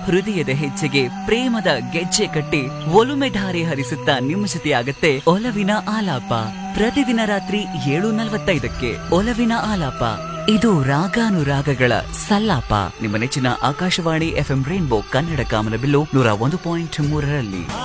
ಹೃದಯದ ಹೆಜ್ಜೆಗೆ ಪ್ರೇಮದ ಗೆಜ್ಜೆ ಕಟ್ಟಿ ಒಲುಮೆ ಧಾರೆ ಹರಿಸುತ್ತಾ ನಿಮ್ಮ ಜೊತೆಯಾಗತ್ತೆ ಒಲವಿನ ಆಲಾಪ. ಪ್ರತಿದಿನ ರಾತ್ರಿ 7:45ಕ್ಕೆ ಒಲವಿನ ಆಲಾಪ. ಇದು ರಾಗಾನುರಾಗಗಳ ಸಲ್ಲಾಪ. ನಿಮ್ಮ ನೆಚ್ಚಿನ ಆಕಾಶವಾಣಿ FM ರೈನ್ಬೋ ಕನ್ನಡ ಕಾಮನಬಿಲ್ಲು 101.3ರಲ್ಲಿ.